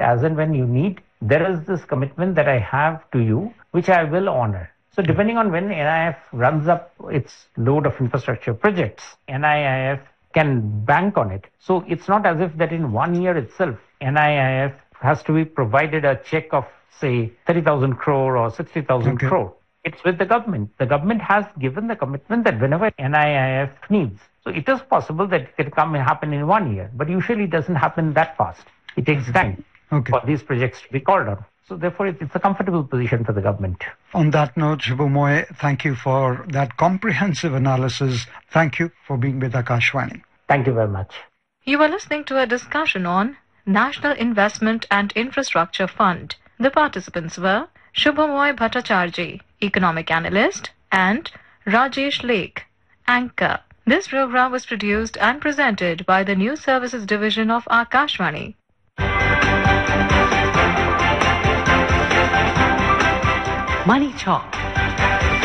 as and when you need, there is this commitment that I have to you, which I will honor. So depending on when NIIF runs up its load of infrastructure projects, NIIF can bank on it. So it's not as if that in 1 year itself, NIIF has to be provided a check of, say, 30,000 crore or 60,000 crore. It's with the government. The government has given the commitment that whenever NIIF needs. So it is possible that it can happen in 1 year, but usually it doesn't happen that fast. It takes time for these projects to be called on. So therefore, it's a comfortable position for the government. On that note, Subhamoy, thank you for that comprehensive analysis. Thank you for being with Akashvani. Thank you very much. You are listening to a discussion on National Investment and Infrastructure Fund. The participants were Subhamoy Bhattacharjee, Economic Analyst, and Rajesh Lake, Anchor. This program was produced and presented by the News Services Division of Akashvani. Money Talk